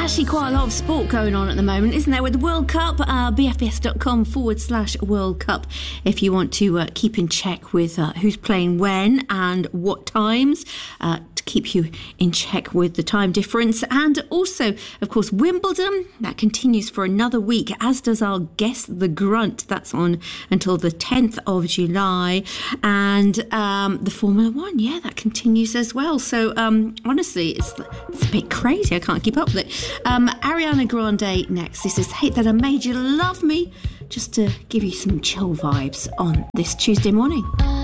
Actually, quite a lot of sport going on at the moment, isn't there? With the World Cup, bfbs.com/World Cup if you want to keep in check with who's playing when and what times, to keep you in check with the time difference. And also, of course, Wimbledon, that continues for another week, as does our Guess the Grunt. That's on until the 10th of July. And the Formula One, yeah, that continues as well. So honestly, it's a bit crazy. I can't keep up with it. Ariana Grande next. This is Hate That I Made You Love Me, just to give you some chill vibes on this Tuesday morning.